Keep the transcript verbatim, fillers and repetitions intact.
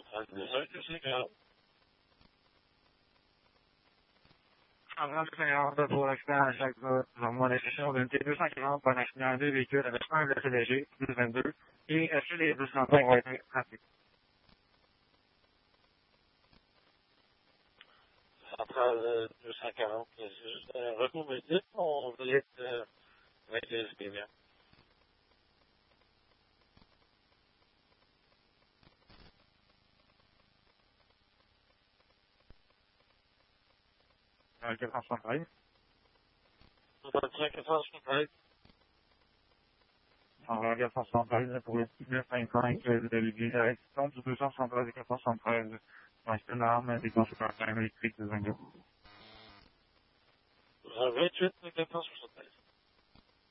Avant de finir de pour l'accident à chaque jour, moi, la session d'une T deux cent quarante pour un accident de deux véhicules avec un blessé léger, deux vingt-deux, et est-ce que les deux cent cinq vont être trafiqués? Centrale deux cent quarante, c'est juste un retour médic, on voulait être avec les S P V. Dans le quatre cent soixante-treize. soixante-cinq, quatre cent soixante-treize. En quatre cent soixante-treize pour le neuf cinquante-cinq de l'Olivier, la réquisition du deux cent soixante-treize et quatre cent soixante-treize. Donc, c'est une arme des conséquences électriques de vingt-deux. vingt-huit, quatre cent soixante-treize.